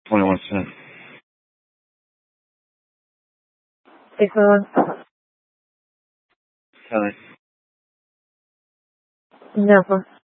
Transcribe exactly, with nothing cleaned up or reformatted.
twenty-one cents. Six one one. Tell it. Never.